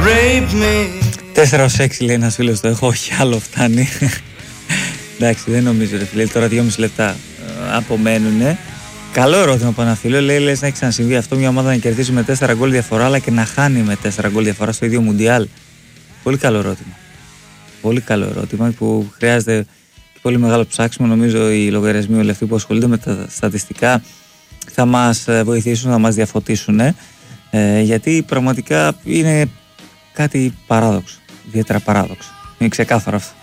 4-6 λέει ένας φίλος, το έχω, όχι άλλο φτάνει. Εντάξει, δεν νομίζω ρε φίλε, τώρα 2,5 λεπτά απομένουνε. Καλό ερώτημα από ένα φίλο, λέει λες να έχει ξανασυμβεί αυτό μια ομάδα να κερδίσει με 4 γκολ διαφορά αλλά και να χάνει με 4 γκολ διαφορά στο ίδιο Μουντιάλ. Πολύ καλό ερώτημα. Πολύ καλό ερώτημα που χρειάζεται και πολύ μεγάλο ψάξιμο. Νομίζω οι λογαριασμοί όλοι αυτοί που ασχολούνται με τα στατιστικά θα μας βοηθήσουν, θα μας διαφωτίσουν, γιατί πραγματικά είναι κάτι παράδοξο, ιδιαίτερα παράδοξο. Είναι ξεκάθαρο αυτό.